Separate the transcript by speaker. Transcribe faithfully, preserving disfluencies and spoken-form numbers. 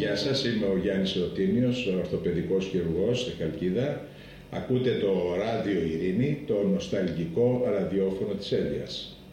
Speaker 1: Γεια σας, είμαι ο Γιάννης Ρωτίνιος, ορθοπαιδικός χειρουργός στη Χαλκίδα. Ακούτε το Ράδιο Ειρήνη, το νοσταλγικό ραδιόφωνο της Έλειας.